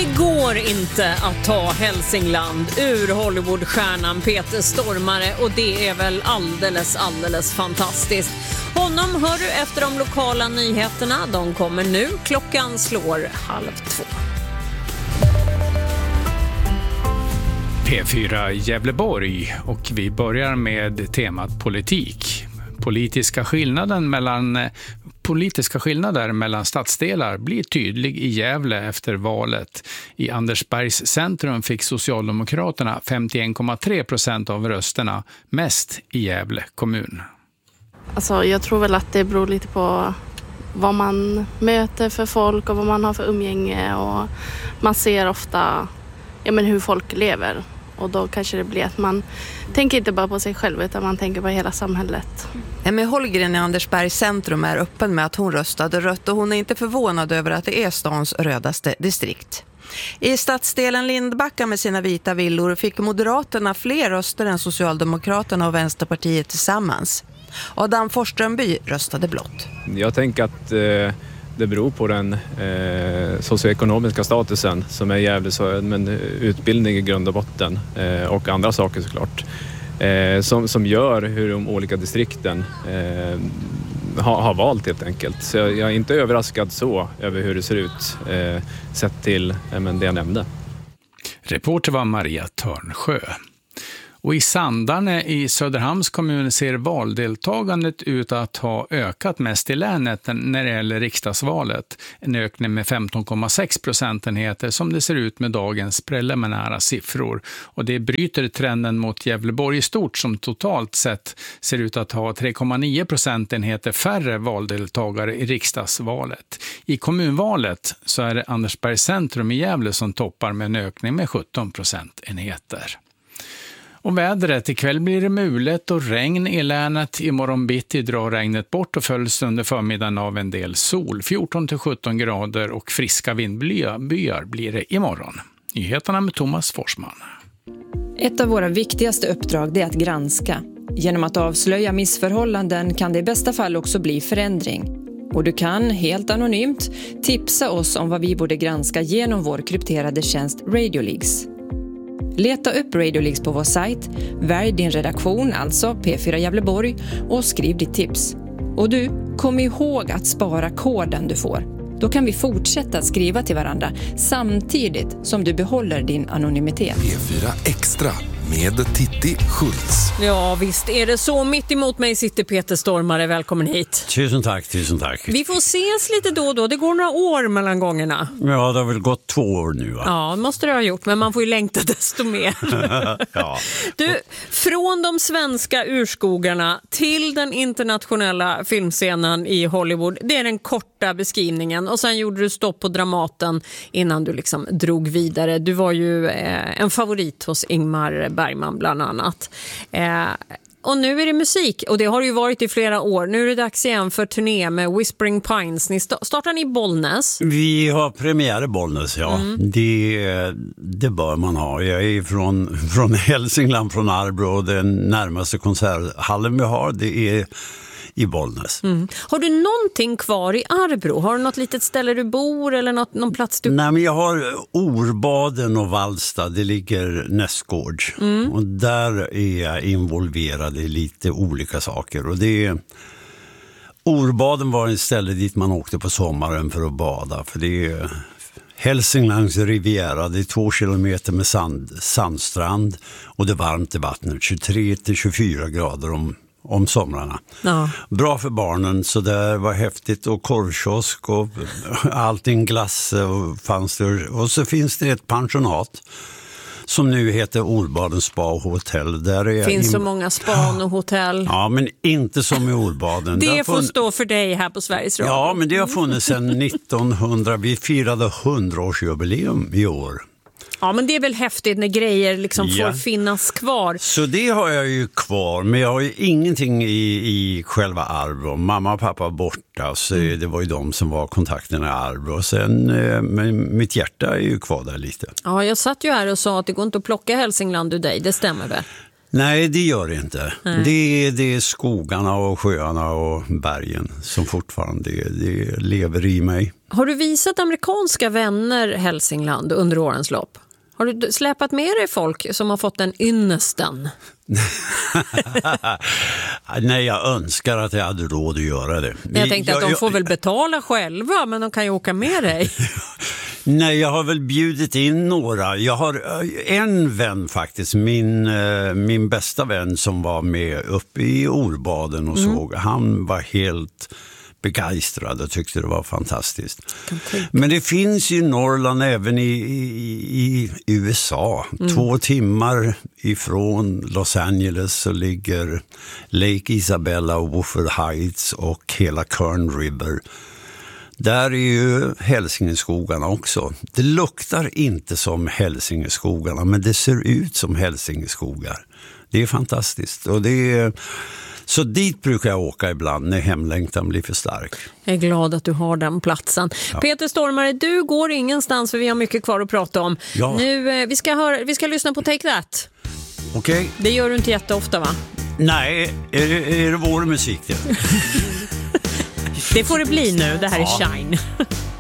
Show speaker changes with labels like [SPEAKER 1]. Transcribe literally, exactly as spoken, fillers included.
[SPEAKER 1] Det går inte att ta Hälsingland ur Hollywoodstjärnan Peter Stormare, och det är väl alldeles, alldeles fantastiskt. Honom hör du efter de lokala nyheterna. De kommer nu. Klockan slår halv två.
[SPEAKER 2] P fyra Gävleborg, och vi börjar med temat politik. Politiska skillnaden mellan Politiska skillnader mellan stadsdelar blir tydlig i Gävle efter valet. I Andersbergs centrum fick Socialdemokraterna femtioen komma tre procent av rösterna, mest i Gävle kommun.
[SPEAKER 3] Alltså, jag tror väl att det beror lite på vad man möter för folk och vad man har för umgänge, och man ser ofta ja, men hur folk lever. Och då kanske det blir att man tänker inte bara på sig själv utan man tänker på hela samhället.
[SPEAKER 4] Emmy Holgren i Andersbergs centrum är öppen med att hon röstade rött, och hon är inte förvånad över att det är stans rödaste distrikt. I stadsdelen Lindbacka med sina vita villor fick Moderaterna fler röster än Socialdemokraterna och Vänsterpartiet tillsammans. Adam Forsströmby röstade blått.
[SPEAKER 5] Jag tänker att eh, det beror på den eh, socioekonomiska statusen som är jävligt, så, men utbildning i grund och botten eh, och andra saker såklart. Eh, som, som gör hur de olika distrikten eh, har, har valt helt enkelt. Så jag, jag är inte överraskad så över hur det ser ut eh, sett till eh, men det jag nämnde.
[SPEAKER 2] Reporter var Maria Törnsjö. Och i Sandarne i Söderhamns kommun ser valdeltagandet ut att ha ökat mest i länet när det gäller riksdagsvalet. En ökning med femton komma sex procentenheter som det ser ut med dagens preliminära siffror. Och det bryter trenden mot Gävleborg i stort som totalt sett ser ut att ha tre komma nio procentenheter färre valdeltagare i riksdagsvalet. I kommunvalet så är det Andersbergs centrum i Gävle som toppar med en ökning med sjutton procentenheter. Och vädret, ikväll blir det mulet och regn i länet. Imorgon bitti drar regnet bort och följs under förmiddagen av en del sol. fjorton till sjutton grader och friska vindbyar blir det imorgon. Nyheterna med Thomas Forsman.
[SPEAKER 6] Ett av våra viktigaste uppdrag är att granska. Genom att avslöja missförhållanden kan det i bästa fall också bli förändring. Och du kan, helt anonymt, tipsa oss om vad vi borde granska genom vår krypterade tjänst RadioLeaks. Leta upp RadioLeaks på vår sajt, välj din redaktion, alltså P fyra Gävleborg, och skriv ditt tips. Och du, kom ihåg att spara koden du får. Då kan vi fortsätta skriva till varandra samtidigt som du behåller din anonymitet.
[SPEAKER 7] P fyra Extra med Titti Schultz.
[SPEAKER 1] Ja, visst är det så. Mitt emot mig sitter Peter Stormare. Välkommen hit.
[SPEAKER 8] Tusen tack, tusen tack.
[SPEAKER 1] Vi får ses lite då och då. Det går några år mellan gångerna.
[SPEAKER 8] Ja, det har väl gått två år nu, va?
[SPEAKER 1] Ja, det måste det ha gjort. Men man får ju längta desto mer.
[SPEAKER 8] Ja.
[SPEAKER 1] Du, från de svenska urskogarna till den internationella filmscenen i Hollywood. Det är den korta beskrivningen. Och sen gjorde du stopp på Dramaten innan du liksom drog vidare. Du var ju eh, en favorit hos Ingmar Bergman bland annat. Eh, och nu är det musik, och det har ju varit i flera år. Nu är det dags igen för turné med Whispering Pines. Ni st- startar ni i Bollnäs?
[SPEAKER 8] Vi har premiär i Bollnäs, ja. Mm. Det, det bör man ha. Jag är från, från Hälsingland, från Arbro, och den närmaste konserthallen vi har, det är i Bollnäs. Mm.
[SPEAKER 1] Har du någonting kvar i Arbro? Har du något litet ställe du bor eller något, någon plats du...
[SPEAKER 8] Nej, men jag har Orbaden och Vallsta, det ligger nästgårds. Mm. Och där är jag involverad i lite olika saker. Och det är... Orbaden var ett ställe dit man åkte på sommaren för att bada. För det är Hälsinglands riviera, det är två kilometer med sand, sandstrand. Och det är varmt i vattnet, tjugotre till tjugofyra grader om om somrarna. Ja. Bra för barnen, så det var häftigt, och korvkiosk och allting, glass och fanns det. Och så finns det ett pensionat som nu heter Orbaden Spa och Hotell. Där är
[SPEAKER 1] finns
[SPEAKER 8] in...
[SPEAKER 1] så många span och hotell.
[SPEAKER 8] Ja, men inte som i Orbaden.
[SPEAKER 1] Det får funn... stå för dig här på Sveriges Radio.
[SPEAKER 8] Ja, men det har funnits sedan nittonhundra. Vi firade hundraårsjubileum i år.
[SPEAKER 1] Ja, men det är väl häftigt när grejer liksom
[SPEAKER 8] ja.
[SPEAKER 1] får finnas kvar.
[SPEAKER 8] Så det har jag ju kvar, men jag har ju ingenting i, i själva Arbro. Mamma och pappa var borta, så mm. det var ju de som var kontakterna i Arbro. Sen, men mitt hjärta är ju kvar där lite.
[SPEAKER 1] Ja, jag satt ju här och sa att det går inte att plocka Hälsingland ur dig, det stämmer väl?
[SPEAKER 8] Nej, det gör det inte. Det är, det är skogarna och sjöarna och bergen som fortfarande det, det lever i mig.
[SPEAKER 1] Har du visat amerikanska vänner Hälsingland under årens lopp? Har du släpat med dig folk som har fått den ynnesten?
[SPEAKER 8] Nej, jag önskar att jag hade råd att göra det.
[SPEAKER 1] Jag tänkte att de
[SPEAKER 8] jag,
[SPEAKER 1] får väl betala själva, men de kan ju åka med dig.
[SPEAKER 8] Nej, jag har väl bjudit in några. Jag har en vän faktiskt, min, min bästa vän som var med uppe i Orbaden och mm. såg. Han var helt begeistrad och tyckte det var fantastiskt. Men det finns ju Norrland även i, i, i U S A. Mm. Två timmar ifrån Los Angeles så ligger Lake Isabella och Wolfer Heights och hela Kern River. Där är ju Hälsingeskogarna också. Det luktar inte som Hälsingeskogarna, men det ser ut som Hälsingeskogar. Det är fantastiskt. Och det är, så dit brukar jag åka ibland när hemlängtan blir för stark.
[SPEAKER 1] Jag är glad att du har den platsen. Ja. Peter Stormare, du går ingenstans för vi har mycket kvar att prata om.
[SPEAKER 8] Ja.
[SPEAKER 1] Nu, vi, ska höra, vi ska lyssna på Take That.
[SPEAKER 8] Okej. Okay.
[SPEAKER 1] Det gör du inte jätteofta, va?
[SPEAKER 8] Nej, är det, är det vår musik det?
[SPEAKER 1] Det får det bli nu, det här är Shine.